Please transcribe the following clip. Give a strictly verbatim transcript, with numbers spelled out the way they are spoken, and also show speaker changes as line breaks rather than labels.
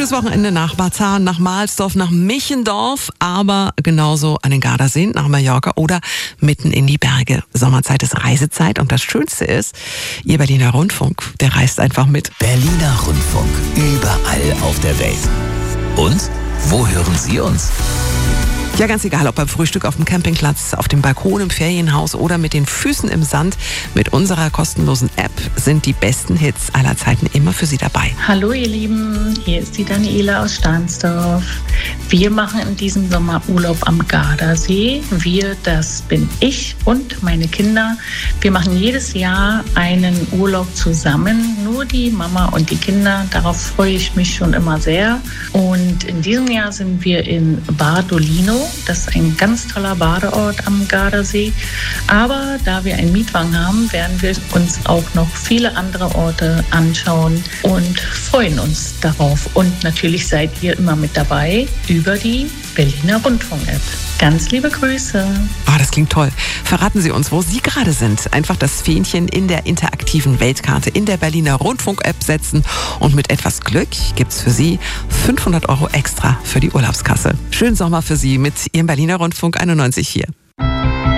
Schönes Wochenende nach Marzahn, nach Mahlsdorf, nach Michendorf, aber genauso an den Gardaseen, nach Mallorca oder mitten in die Berge. Sommerzeit ist Reisezeit und das Schönste ist, Ihr Berliner Rundfunk, der reist einfach mit.
Berliner Rundfunk, überall auf der Welt. Und wo hören Sie uns?
Ja, ganz egal, ob beim Frühstück auf dem Campingplatz, auf dem Balkon im Ferienhaus oder mit den Füßen im Sand. Mit unserer kostenlosen App sind die besten Hits aller Zeiten immer für Sie dabei.
Hallo ihr Lieben, hier ist die Daniela aus Stahnsdorf. Wir machen in diesem Sommer Urlaub am Gardasee. Wir, das bin ich und meine Kinder. Wir machen jedes Jahr einen Urlaub zusammen, nur die Mama und die Kinder. Darauf freue ich mich schon immer sehr. Und in diesem Jahr sind wir in Bardolino. Das ist ein ganz toller Badeort am Gardasee. Aber da wir einen Mietwagen haben, werden wir uns auch noch viele andere Orte anschauen und freuen uns darauf. Und natürlich seid ihr immer mit dabei über die Berliner Rundfunk-App. Ganz liebe Grüße.
Oh, das klingt toll. Verraten Sie uns, wo Sie gerade sind. Einfach das Fähnchen in der interaktiven Weltkarte in der Berliner Rundfunk-App setzen und mit etwas Glück gibt's für Sie fünfhundert Euro extra für die Urlaubskasse. Schönen Sommer für Sie mit Ihrem Berliner Rundfunk einundneunzig Komma vier.